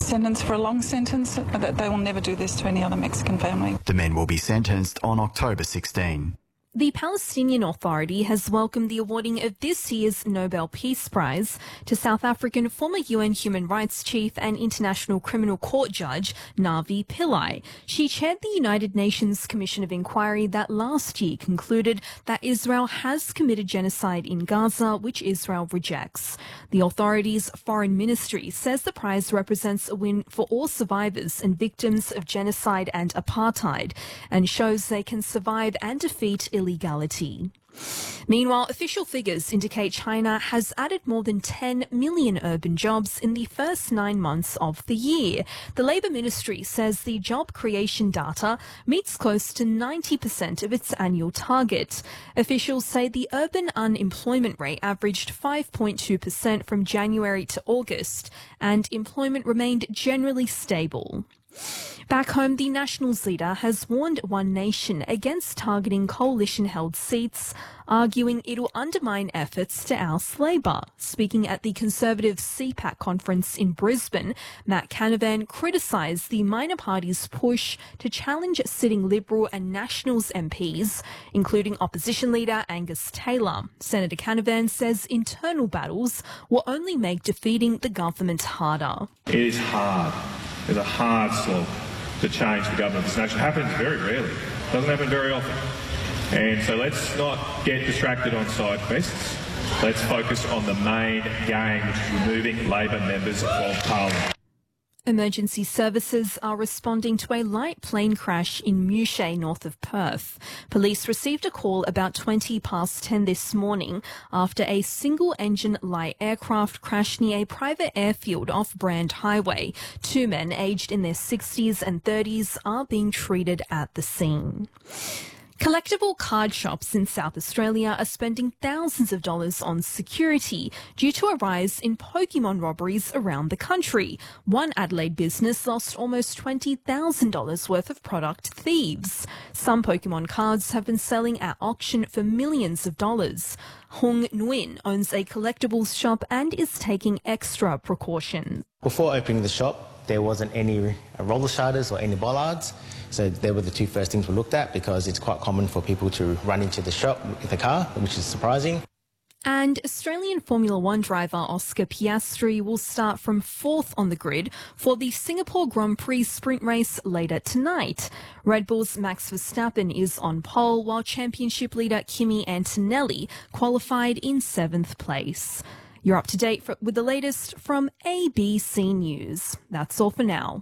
sentenced for a long sentence. They will never do this to any other Mexican family. The men will be sentenced on October 16. The Palestinian Authority has welcomed the awarding of this year's Nobel Peace Prize to South African former UN Human Rights Chief and International Criminal Court Judge Navi Pillay. She chaired the United Nations Commission of Inquiry that last year concluded that Israel has committed genocide in Gaza, which Israel rejects. The authority's foreign ministry says the prize represents a win for all survivors and victims of genocide and apartheid and shows they can survive and defeat illegality. Meanwhile, official figures indicate China has added more than 10 million urban jobs in the first 9 months of the year. The Labour Ministry says the job creation data meets close to 90% of its annual target. Officials say the urban unemployment rate averaged 5.2% from January to August, and employment remained generally stable. Back home, the Nationals leader has warned One Nation against targeting coalition-held seats, arguing it'll undermine efforts to oust Labor. Speaking at the Conservative CPAC conference in Brisbane, Matt Canavan criticised the minor party's push to challenge sitting Liberal and Nationals MPs, including opposition leader Angus Taylor. Senator Canavan says internal battles will only make defeating the government harder. It is hard. It's a hard slog to change the government of this nation. It happens very rarely. It doesn't happen very often. And so let's not get distracted on side quests. Let's focus on the main game, which is removing Labor members of Parliament. Emergency services are responding to a light plane crash in Mouchet, north of Perth. Police received a call about 20 past 10 this morning after a single-engine light aircraft crashed near a private airfield off Brand Highway. 2 men aged in their 60s and 30s are being treated at the scene. Collectible card shops in South Australia are spending thousands of dollars on security due to a rise in Pokemon robberies around the country. One Adelaide business lost almost $20,000 worth of product to thieves. Some Pokemon cards have been selling at auction for millions of dollars. Hung Nguyen owns a collectibles shop and is taking extra precautions. Before opening the shop, there wasn't any roller shutters or any bollards. So they were the 2 first things we looked at because it's quite common for people to run into the shop with a car, which is surprising. And Australian Formula One driver Oscar Piastri will start from 4th on the grid for the Singapore Grand Prix sprint race later tonight. Red Bull's Max Verstappen is on pole, while championship leader Kimi Antonelli qualified in 7th place. You're up to date with the latest from ABC News. That's all for now.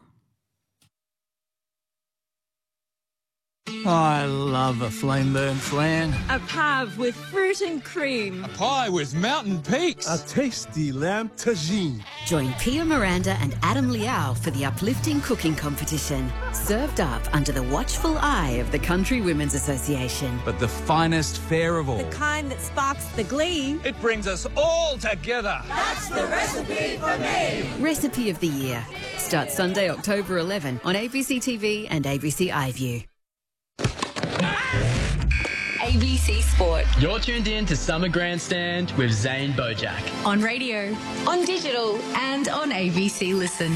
I love a flame-burnt flan. A pav with fruit and cream. A pie with mountain peaks. A tasty lamb tagine. Join Pia Miranda and Adam Liao for the uplifting cooking competition. Served up under the watchful eye of the Country Women's Association. But the finest fare of all. The kind that sparks the glee. It brings us all together. That's the recipe for me. Recipe of the Year. Starts Sunday, October 11 on ABC TV and ABC iView. ABC Sport. You're tuned in to Summer Grandstand with Zane Bojack. On radio, on digital, and on ABC Listen.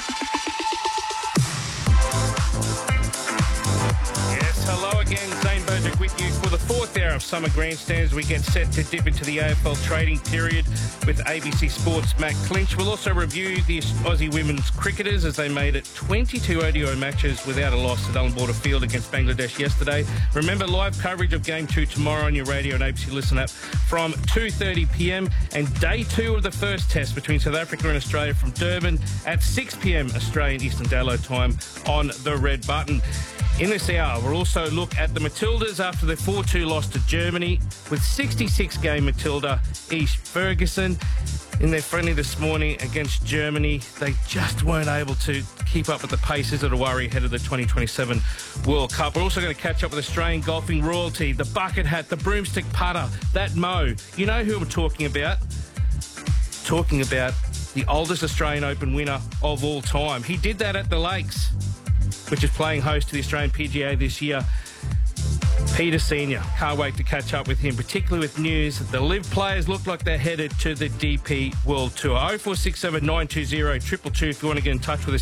Yes, hello again. Zane Bojack with you for the 4th hour of Summer Grandstands. We get set to dip into the AFL trading period with ABC Sports' Matt Clinch. We'll also review the Aussie women's cricketers as they made it 22 ODI matches without a loss at Ullenborder Field against Bangladesh yesterday. Remember, live coverage of Game 2 tomorrow on your radio and ABC Listen app from 2:30pm, and Day 2 of the first test between South Africa and Australia from Durban at 6pm Australian Eastern Daylight Time on the Red Button. In this hour, we'll also look at the Matildas after their 4-2 loss to Germany, with 66-game Matilda East Ferguson. In their friendly this morning against Germany, they just weren't able to keep up with the pace. Is it a worry ahead of the 2027 World Cup? We're also going to catch up with Australian golfing royalty, the bucket hat, the broomstick putter, that Mo. You know who I'm talking about? Talking about the oldest Australian Open winner of all time. He did that at the Lakes, which is playing host to the Australian PGA this year. Peter Senior. Can't wait to catch up with him, particularly with news that the LIV players look like they're headed to the DP World Tour. 0467 920 222 if you want to get in touch with us.